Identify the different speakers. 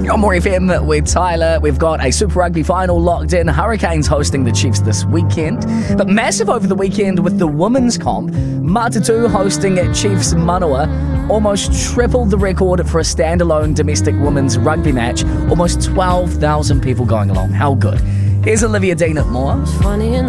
Speaker 1: On More FM with Tyler, we've got a Super Rugby final locked in. Hurricanes hosting the Chiefs this weekend. But massive over the weekend with the women's comp. Matatu hosting Chiefs Manawa. Almost tripled the record for a standalone domestic women's rugby match. Almost 12,000 people going along. How good? Here's Olivia Dean at More.